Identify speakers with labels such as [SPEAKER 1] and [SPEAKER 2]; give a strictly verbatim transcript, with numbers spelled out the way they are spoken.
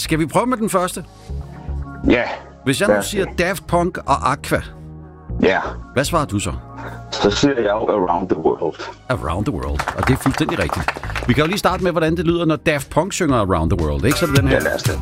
[SPEAKER 1] Skal vi prøve med den første?
[SPEAKER 2] Ja.
[SPEAKER 1] Hvis jeg nu siger Daft Punk og Aqua,
[SPEAKER 2] Ja.
[SPEAKER 1] hvad svarer du så?
[SPEAKER 2] Så siger jeg jo Around the World.
[SPEAKER 1] Around the World, og det er fuldstændig rigtigt. Vi kan jo lige starte med, hvordan det lyder, når Daft Punk synger Around the World, ikke? Så er det den her.
[SPEAKER 2] Ja, lad os det.